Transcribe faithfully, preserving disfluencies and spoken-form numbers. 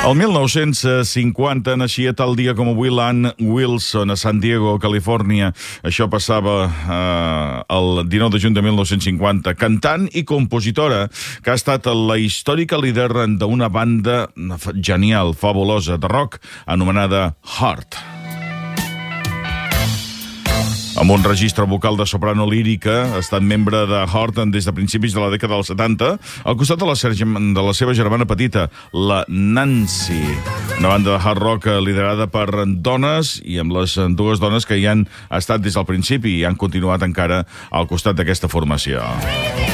El mil nou-cents cinquanta naixia tal dia com avui l'Ann Wilson a San Diego, Califòrnia. Això passava eh, el dinou de juny de mil nou-cents cinquanta. Cantant i compositora que ha estat la històrica líder d'una banda genial, fabulosa, de rock, anomenada Heart. Amb un registre vocal de soprano lírica, ha estat membre de Heart des de principis de la dècada dels setanta, al costat de la, de la seva germana petita, la Nancy. Una banda de hard rock liderada per dones i amb les dues dones que hi han estat des del principi i han continuat encara al costat d'aquesta formació.